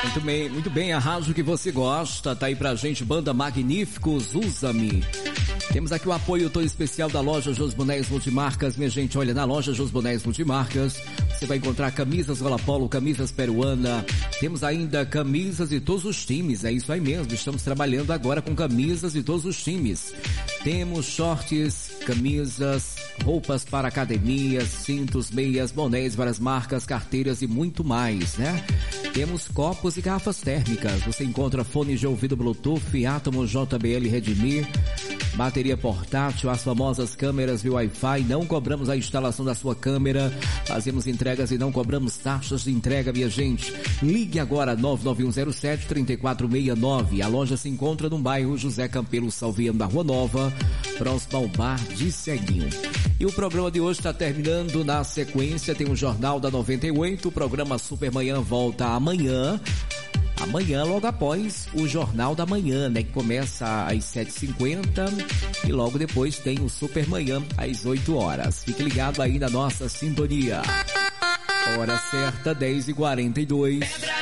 Muito bem, a rádio que você gosta, tá aí pra gente, Banda Magníficos, Usa-me. Temos aqui o apoio todo especial da loja Jos Bonés Multimarcas. Minha gente, olha, na loja Jos Bonés Multimarcas, você vai encontrar camisas Gola Polo, camisas peruana. Temos ainda camisas de todos os times, é isso aí mesmo. Estamos trabalhando agora com camisas de todos os times. Temos shorts, camisas, roupas para academias, cintos, meias, bonés, várias marcas, carteiras e muito mais, né? Temos copos e garrafas térmicas. Você encontra fones de ouvido Bluetooth, Atomo JBL Redmi, bateria portátil, as famosas câmeras via Wi-Fi. Não cobramos a instalação da sua câmera, fazemos entregas e não cobramos taxas de entrega, minha gente. Ligue agora 99107-3469. A loja se encontra no bairro José Campelo Salviano da Rua Nova, próximo ao Bar de Ceguinho. E o programa de hoje está terminando. Na sequência tem o Jornal da 98, o programa Supermanhã volta amanhã. Amanhã, logo após o Jornal da Manhã, né? Que começa às 7h50 e logo depois tem o Supermanhã às 8 horas. Fique ligado aí na nossa sintonia. Hora certa, 10h42.